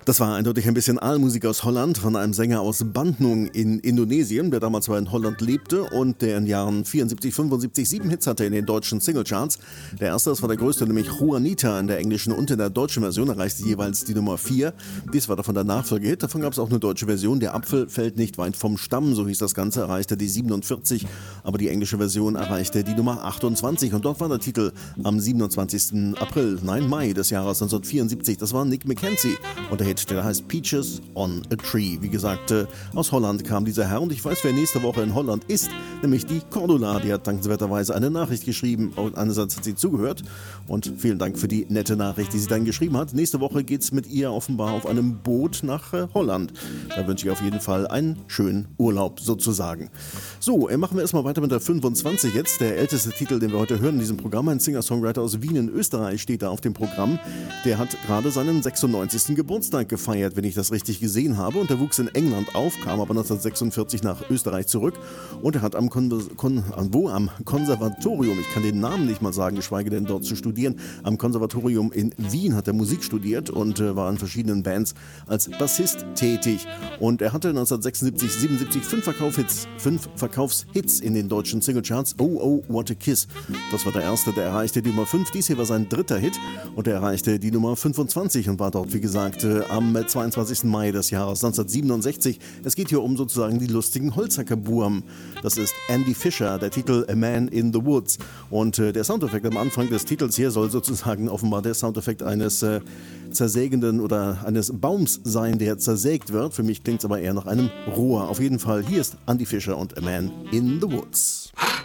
Das war eindeutig ein bisschen Aalmusik aus Holland von einem Sänger aus Bandung in Indonesien, der damals zwar in Holland lebte und der in Jahren 74, 75 7 Hits hatte in den deutschen Singlecharts. Der erste, das war der größte, nämlich Juanita in der englischen und in der deutschen Version, erreichte jeweils die Nummer 4. Dies war davon der Nachfolgehit, davon gab es auch eine deutsche Version. Der Apfel fällt nicht weit vom Stamm, so hieß das Ganze, erreichte die 47, aber die englische Version erreichte die Nummer 28 und dort war der Titel am 27. Mai des Jahres 1974. Das war Nick Mackenzie und der Hit, der heißt Peaches on a Tree. Wie gesagt, aus Holland kam dieser Herr und ich weiß, wer nächste Woche in Holland ist, nämlich die Cordula. Die hat dankenswerterweise eine Nachricht geschrieben und einerseits hat sie zugehört und vielen Dank für die nette Nachricht, die sie dann geschrieben hat. Nächste Woche geht es mit ihr offenbar auf einem Boot nach Holland. Da wünsche ich auf jeden Fall einen schönen Urlaub sozusagen. So, machen wir erstmal weiter mit der 25 jetzt. Der älteste Titel, den wir heute hören in diesem Programm, ein Singer-Songwriter aus Wien in Österreich steht da auf dem Programm. Der hat gerade seinen 96. Geburtstag gefeiert, wenn ich das richtig gesehen habe. Und er wuchs in England auf, kam aber 1946 nach Österreich zurück. Und er hat am Konservatorium, ich kann den Namen nicht mal sagen, geschweige denn dort zu studieren, am Konservatorium in Wien hat er Musik studiert und war in verschiedenen Bands als Bassist tätig. Und er hatte 1976, 77 5 Verkaufshits in den deutschen Singlecharts. Oh, oh, what a kiss. Das war der erste, der erreichte die Nummer 5. Dies hier war sein dritter Hit und er erreichte die Nummer 25 und war dort, wie gesagt, am 22. Mai des Jahres 1967. Es geht hier um sozusagen die lustigen Holzhackerburm. Das ist Andy Fisher, der Titel A Man in the Woods. Und der Soundeffekt am Anfang des Titels hier soll sozusagen offenbar der Soundeffekt eines zersägenden oder eines Baums sein, der zersägt wird. Für mich klingt es aber eher nach einem Rohr. Auf jeden Fall, hier ist Andy Fisher und A Man in the Woods.